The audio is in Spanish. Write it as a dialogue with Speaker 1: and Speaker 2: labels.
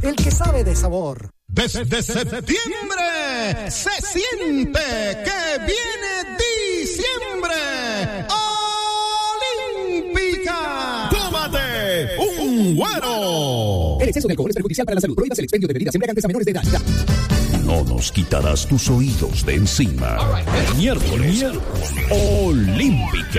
Speaker 1: el que sabe de sabor.
Speaker 2: Desde septiembre se siente que viene diciembre. ¡Olímpica! ¡Tómate un güero!
Speaker 3: El exceso de alcohol es perjudicial para la salud. Prohíbas el expendio de bebidas embriagantes a menores de edad.
Speaker 4: No nos quitarás tus oídos de encima. Miércoles Olímpica.